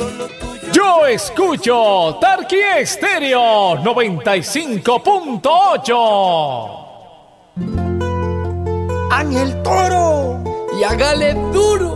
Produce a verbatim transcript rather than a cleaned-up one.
Yo escucho Tarqui Estéreo noventa y cinco punto ocho. Ángel Toro. Y hágale duro.